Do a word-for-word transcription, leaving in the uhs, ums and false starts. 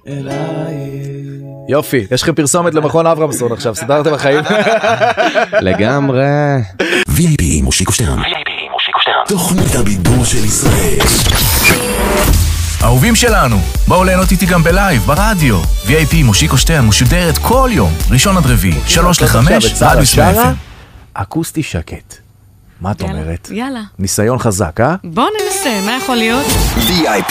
יופי, יש לכם פרסומת למכון אברמסון עכשיו, סדרתם החיים? לגמרי. וי איי פי מושיקו שטרן. וי איי פי מושיקו שטרן. תוכנית הבידור של ישראל. אהובים שלנו, בואו ליהנות איתי גם בלייב, ברדיו. וי איי פי מושיקו שטרן משודרת כל יום, ראשון עד רביעי, שלוש לחמש, רדיוס מאה אף אם. אקוסטי שקט. מה את אומרת? יאללה. ניסיון חזק, אה? בוא ננסה, מה יכול להיות? וי איי